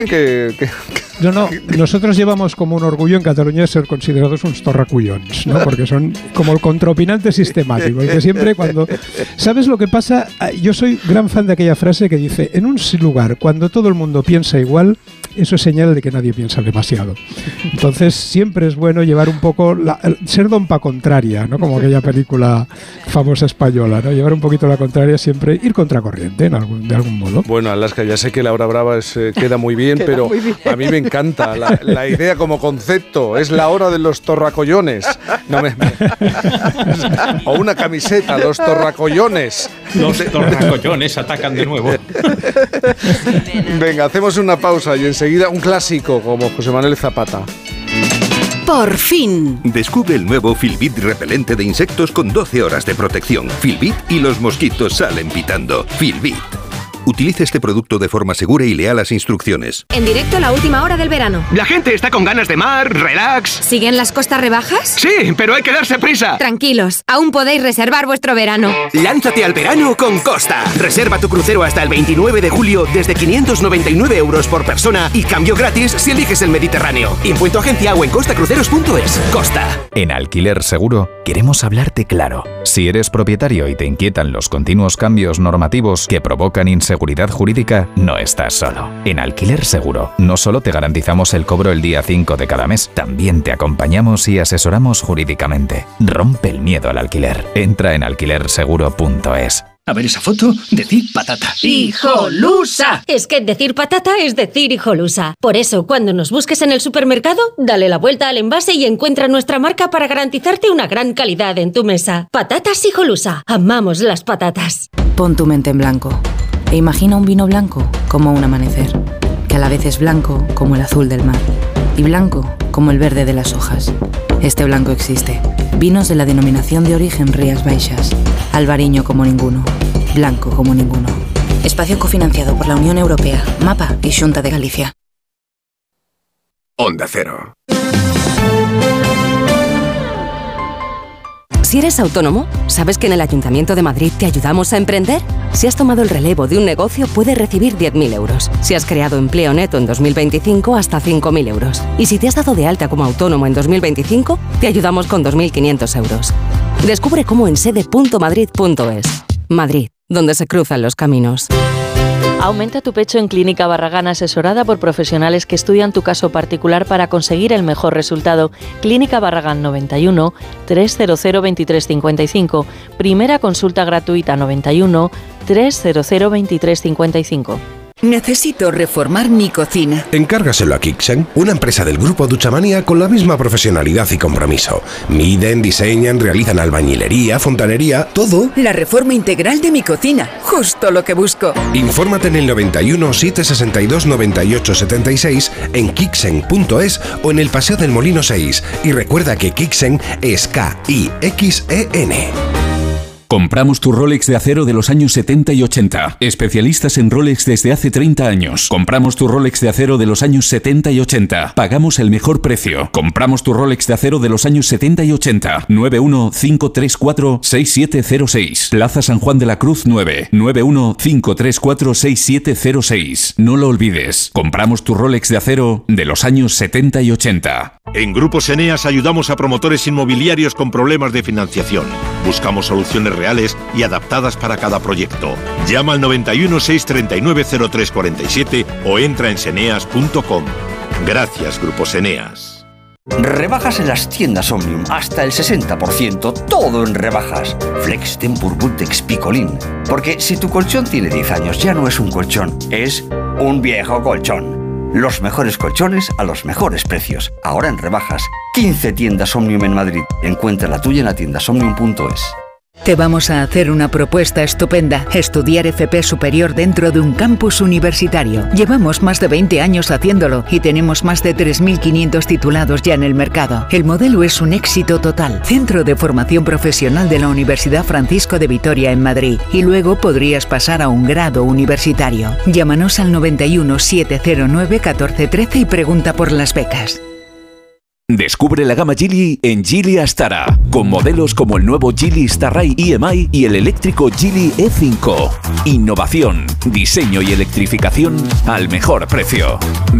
No, nosotros llevamos como un orgullo en Cataluña ser considerados unos torracullons, ¿no? Porque son como el contraopinante sistemático. Y que siempre cuando... ¿Sabes lo que pasa? Yo soy gran fan de aquella frase que dice: en un lugar, cuando todo el mundo piensa igual, eso es señal de que nadie piensa demasiado. Entonces siempre es bueno llevar un poco... ser don pa' contraria, ¿no? Como aquella película famosa española, ¿no? Llevar un poquito la contraria siempre, ir contracorriente de algún modo. Bueno, Alaska, ya sé que la hora brava queda muy bien, pero muy bien. A mí me encanta la idea como concepto. Es la hora de los torracollones. O una camiseta, los torracollones. Los torracollones atacan de nuevo. Venga, hacemos una pausa y enseguida un clásico como José Manuel Zapata. Por fin. Descubre el nuevo Filbit repelente de insectos con 12 horas de protección. Filbit y los mosquitos salen pitando. Filbit. Utilice este producto de forma segura y lea las instrucciones. En directo, la última hora del verano. La gente está con ganas de mar, relax. ¿Siguen las costas rebajas? Sí, pero hay que darse prisa. Tranquilos, aún podéis reservar vuestro verano. Lánzate al verano con Costa. Reserva tu crucero hasta el 29 de julio desde 599 euros por persona y cambio gratis si eliges el Mediterráneo. Info en tu agencia o en costacruceros.es. Costa. En Alquiler Seguro queremos hablarte claro. Si eres propietario y te inquietan los continuos cambios normativos que provocan inseguridad jurídica, no estás solo. En Alquiler Seguro no solo te garantizamos el cobro el día 5 de cada mes, también te acompañamos y asesoramos jurídicamente. Rompe el miedo al alquiler. Entra en alquilerseguro.es. A ver esa foto, decir patata. ¡Hijolusa! Es que decir patata es decir hijolusa. Por eso, cuando nos busques en el supermercado, dale la vuelta al envase y encuentra nuestra marca para garantizarte una gran calidad en tu mesa. Patatas Hijolusa. Amamos las patatas. Pon tu mente en blanco e imagina un vino blanco como un amanecer, que a la vez es blanco como el azul del mar y blanco como el verde de las hojas. Este blanco existe. Vinos de la denominación de origen Rías Baixas. Albariño como ninguno. Blanco como ninguno. Espacio cofinanciado por la Unión Europea, MAPA y Xunta de Galicia. Onda Cero. Si eres autónomo, ¿sabes que en el Ayuntamiento de Madrid te ayudamos a emprender? Si has tomado el relevo de un negocio, puedes recibir 10.000 euros. Si has creado empleo neto en 2025, hasta 5.000 euros. Y si te has dado de alta como autónomo en 2025, te ayudamos con 2.500 euros. Descubre cómo en sede.madrid.es. Madrid, donde se cruzan los caminos. Aumenta tu pecho en Clínica Barragán, asesorada por profesionales que estudian tu caso particular para conseguir el mejor resultado. Clínica Barragán 91 300 2355. Primera consulta gratuita 91 300 2355. Necesito reformar mi cocina. Encárgaselo a Kixen, una empresa del grupo Duchamania con la misma profesionalidad y compromiso. Miden, diseñan, realizan albañilería, fontanería, todo. La reforma integral de mi cocina, justo lo que busco. Infórmate en el 91 762 98 76 en kixen.es o en el Paseo del Molino 6. Y recuerda que Kixen es K-I-X-E-N. Compramos tu Rolex de acero de los años 70 y 80. Especialistas en Rolex desde hace 30 años. Compramos tu Rolex de acero de los años 70 y 80. Pagamos el mejor precio. Compramos tu Rolex de acero de los años 70 y 80. 915346706. Plaza San Juan de la Cruz 9. 915346706. No lo olvides. Compramos tu Rolex de acero de los años 70 y 80. En Grupos Eneas ayudamos a promotores inmobiliarios con problemas de financiación. Buscamos soluciones reales y adaptadas para cada proyecto. Llama al 91 639 0347 o entra en seneas.com. Gracias, Grupos Eneas. Rebajas en las tiendas Omnium, hasta el 60%, todo en rebajas. Flex Tempur Bultex Picolín. Porque si tu colchón tiene 10 años, ya no es un colchón, es un viejo colchón. Los mejores colchones a los mejores precios. Ahora en rebajas. 15 tiendas Omnium en Madrid. Encuentra la tuya en la tiendasomnium.es. Te vamos a hacer una propuesta estupenda. Estudiar FP superior dentro de un campus universitario. Llevamos más de 20 años haciéndolo y tenemos más de 3.500 titulados ya en el mercado. El modelo es un éxito total. Centro de formación profesional de la Universidad Francisco de Vitoria en Madrid. Y luego podrías pasar a un grado universitario. Llámanos al 91 709 1413 y pregunta por las becas. Descubre la gama Geely en Geely Astara, con modelos como el nuevo Geely Starray EMI y el eléctrico Geely E5. Innovación, diseño y electrificación al mejor precio.